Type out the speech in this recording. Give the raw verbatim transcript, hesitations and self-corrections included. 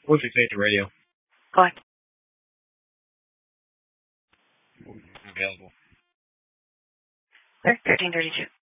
We'll fixate the radio. Collect. Available. thirteen thirty-two.